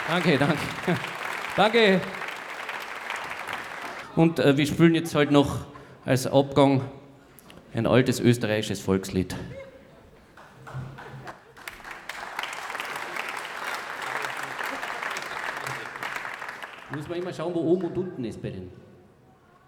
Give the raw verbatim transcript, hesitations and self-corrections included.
Danke, danke. Danke. Und äh, wir spielen jetzt halt noch als Abgang ein altes österreichisches Volkslied. Muss man immer schauen, wo oben und unten ist bei den.